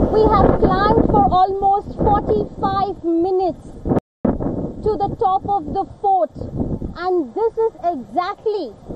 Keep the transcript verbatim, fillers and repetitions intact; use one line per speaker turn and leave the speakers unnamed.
We have climbed for almost forty-five minutes to the top of the fort, and this is exactly